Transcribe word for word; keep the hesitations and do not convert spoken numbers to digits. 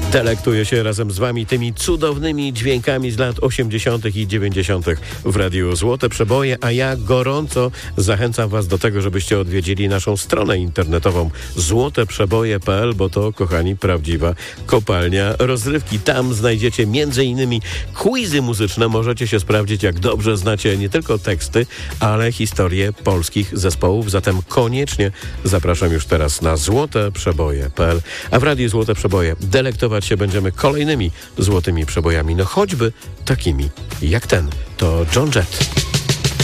delektuję się razem z wami tymi cudownymi dźwiękami z lat osiemdziesiątych i dziewięćdziesiątych w Radiu Złote Przeboje, a ja gorąco zachęcam was do tego, żebyście odwiedzili naszą stronę internetową złote przeboje kropka p l, bo to, kochani, prawdziwa kopalnia rozrywki. Tam znajdziecie między innymi quizy muzyczne. Możecie się sprawdzić, jak dobrze znacie nie tylko teksty, ale historię polskich zespołów. Zatem koniecznie zapraszam już teraz na złote przeboje kropka p l. A w Radiu Złote Przeboje delektować się będziemy kolejnymi złotymi przebojami, no choćby takimi jak ten. To John Jett.